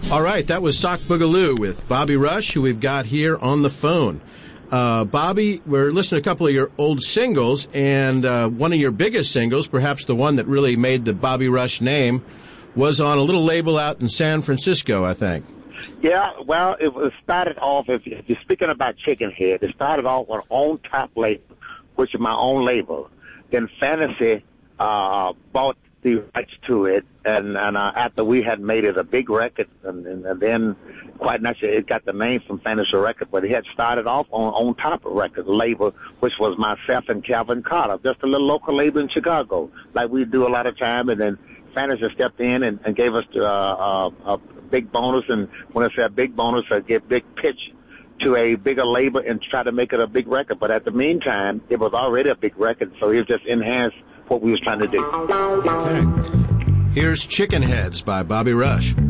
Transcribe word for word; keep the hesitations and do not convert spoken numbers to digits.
All right, that was Sock Boogaloo with Bobby Rush, who we've got here on the phone. Uh, Bobby, we're listening to a couple of your old singles, and uh, one of your biggest singles, perhaps the one that really made the Bobby Rush name, was on a little label out in San Francisco, I think. Yeah, well, it was started off, if you're speaking about Chicken Head, it started off on On Top label, which is my own label. Then Fantasy uh, bought the rights to it, and, and uh, after we had made it a big record, and, and, and then quite naturally it got the name from Fantasy Record, but it had started off on On Top Record label, which was myself and Calvin Carter, just a little local label in Chicago, like we do a lot of time, and then Fantasy stepped in and, and gave us uh, uh, a big bonus, and when I say a big bonus, I get big pitch to a bigger label and try to make it a big record, but at the meantime, it was already a big record, so it just enhanced what we was trying to do. Okay. Here's Chicken Heads by Bobby Rush.